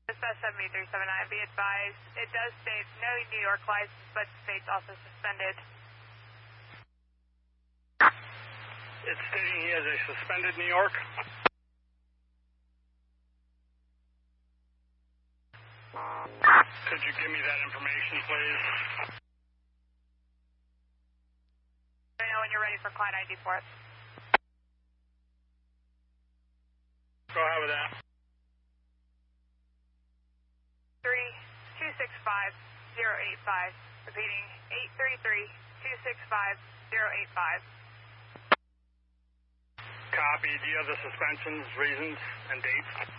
Dispatch 78379, be advised, it does state no New York license, but states also suspended. It's stating he has a suspended New York. Could you give me that information, please? Let me know when you're ready for client ID for it. Go ahead with that. 3265085. Repeating, 833-265-085. Copy. Do you have the suspensions, reasons, and dates?